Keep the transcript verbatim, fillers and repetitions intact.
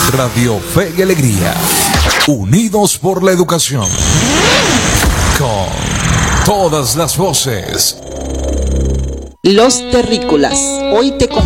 Radio Fe y Alegría, unidos por la educación, con todas las voces. Los Terrícolas, hoy te